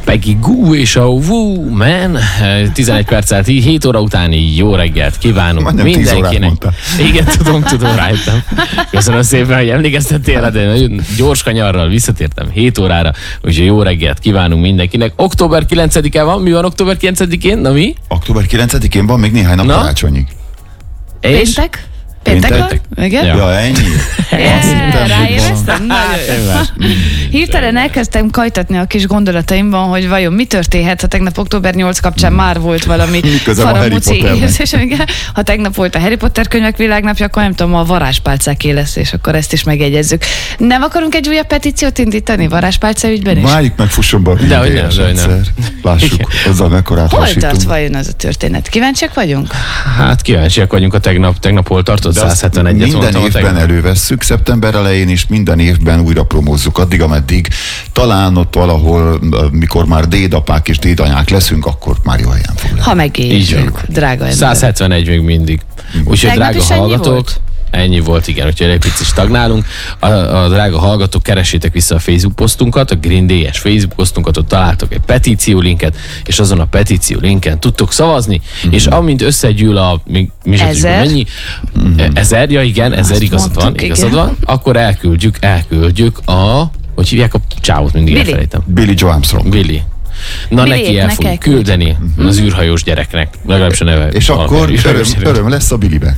Peggy Goo és a Woman. 11 perccel 7 óra utáni jó reggelt kívánunk majdnem mindenkinek. Igen, tudom, rájöttem. Köszönöm szépen, hogy emlékeztettél rá, de nagyon gyors kanyarral visszatértem 7 órára, úgyhogy jó reggelt kívánunk mindenkinek. Október 9-e van, mi van október 9-én? Na mi? Október 9-én van még néhány nap karácsonyig. És? Péntek? Igen? Ja, ennyi. Ráéreztem? Hirtelen elkezdtem kajtatni a kis gondolataimban, hogy vajon mi történhet, ha tegnap október 8 kapcsán már volt valami faramúci érzés. Ha tegnap volt a Harry Potter könyvek világnapja, akkor nem tudom, a varázspálcáké lesz, és akkor ezt is megjegyezzük. Nem akarunk egy újabb petíciót indítani varázspálca ügyben is? Várjuk meg, fusson be a rendszer. Lássuk, azzal mekkorát hol tart vajon az a történet? Kíváncsiak vagyunk? Hát kíváncsiak vagyunk, a tegnap hol tartott. 171-et minden évben elővesszük, szeptember elején is minden évben újra promózzuk, addig, ameddig talán ott valahol, mikor már dédapák és dédanyák leszünk, akkor már jó helyen fog lenni. Ha megérjük, drága ember. 171 még mindig. Úgyhogy drága hallgatók, ennyi volt, igen, úgyhogy egy picit stagnálunk. A drága hallgatók, keressétek vissza a Facebook posztunkat, a Green Day-es Facebook posztunkat, ott találtok egy petíció linket, és azon a petíció linken tudtok szavazni, és amint összegyűl mi 1000. Mennyi? 1000, ja igen, 1000 igazad van, akkor elküldjük hogy hívják a csávot, mindig elfelejtem. Billy Joe Armstrong. Billy. Na neki el fogjuk küldeni az űrhajós gyereknek, legalábbis a neve. És akkor öröm lesz a Billybe.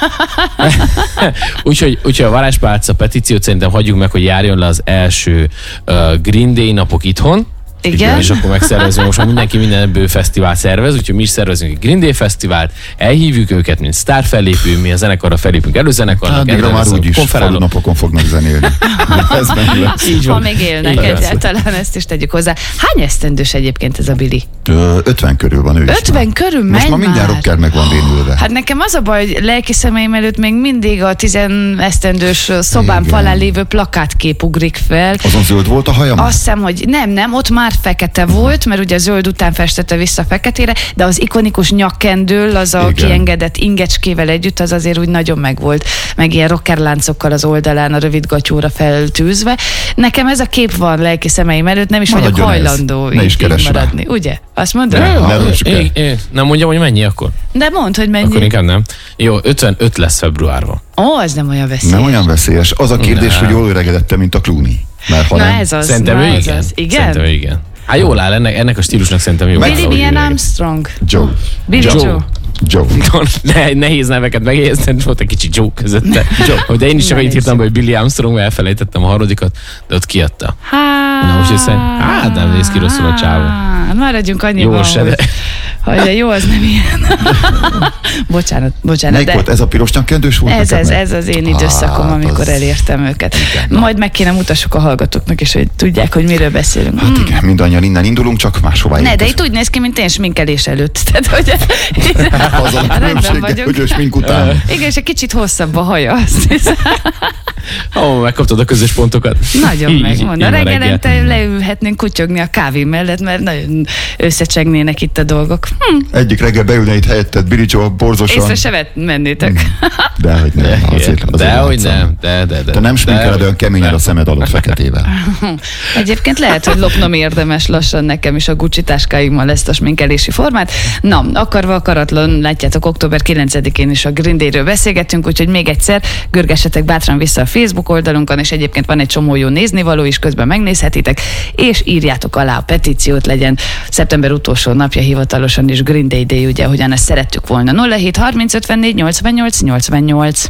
úgyhogy a varázspálca petíciót szerintem hagyjuk meg, hogy járjon le az első Green Day napok itthon. Igen. És akkor megszervezünk, most már mindenki mindenből fesztivál szervez, úgyhogy mi is szervezünk egy Green Day fesztivált, elhívjuk őket, mint sztárfellépő, mi a zenekarra fellépünk előzenekarnak. Addigra már úgyis falunapokon fognak zenélni. Így van. Ha még élnek egyáltalán, ezt is tegyük hozzá. Hány esztendős egyébként ez a Billy? 50 körül van ő 50 körül megy. Most már minden rocker meg van vénülve. Hát nekem az a baj, hogy lelki szemeim előtt még mindig a 10 esztendős szobám falán lévő plakátkép ugrik fel. Azon zöld volt a haja? Azt hiszem, hogy nem, ott már fekete volt, mert ugye a zöld után festette vissza feketére, de az ikonikus nyakkendől, az a kiengedett ingecskével együtt, az azért úgy nagyon megvolt, meg ilyen rockerláncokkal az oldalán a rövid gatyóra feltűzve. Nekem ez a kép van lelki szemeim előtt, nem is vagyok hajlandó így maradni. Ugye? Azt mondod? Nem mondjam, hogy mennyi akkor? De mondd, hogy mennyi. Akkor inkább nem. Jó, 55 lesz februárban. Ez nem olyan veszélyes. Nem olyan veszélyes. Az a kérdés, hogy jól öregedette, mint a Clooney. Ez az. Szerintem ő igen. Szerintem igen. Hát jól áll, ennek a stílusnak szerintem jó. Billy milyen Armstrong? Joe. Billy Joe. Nehéz neveket megjegyezni, volt egy kicsi Joe közötte. De én is csak annyit írtam, hogy Billy Armstrong, mert elfelejtettem a harmadikat, de ott kiadta. Nem néz ki rosszul a csávó. Maradjunk annyiban, hogy jó, az nem ilyen. Bocsánat. Melyik volt? Ez a piros nyakkendős volt? Ez az én időszakom, amikor elértem őket. Majd meg kéne mutassuk a hallgatóknak is, hogy tudják, hogy miről beszélünk. Hát igen, mindannyian innen indulunk, csak máshová érkezünk. De itt úgy néz ki, mint én sminkelés előtt. Tehát, hogy az a különbség, hogy ő smink után. Igen, és egy kicsit hosszabb a haja, azt hiszem. Megkaptad a közös pontokat. Nagyon megmondom. Reggelente leülhetnénk kutyogni a kávé mellett, mert nagyon összecsegnének itt a dolgok. Egyik reggel beülne itt helyetted, Billy Joe borzosan. Észre se mennétek. Dehogy nem. Dehogy nem. Te nem sminkeled olyan keményen a szemed alatt feketével. Egyébként lehet, hogy lopnom érdemes lassan nekem is a Gucci táskáimmal ezt a sminkelési formát. Na, akarva akaratlan, látjátok, október 9-én is a Green Day-ről beszélgettünk, úgyhogy még egyszer görgessetek bátran vissza a Facebook oldalunkon, és egyébként van egy csomó jó néznivaló is, közben megnézhetitek, és írjátok alá a petíciót, legyen szeptember utolsó napja hivatalosan is Green Day, ugye, ahogyan ezt szerettük volna. 07 30 54 88 88.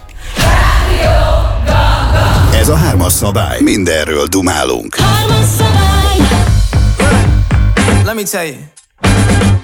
Ez a 3-as szabály. Mindenről dumálunk. 3-as szabály. Let me tell you.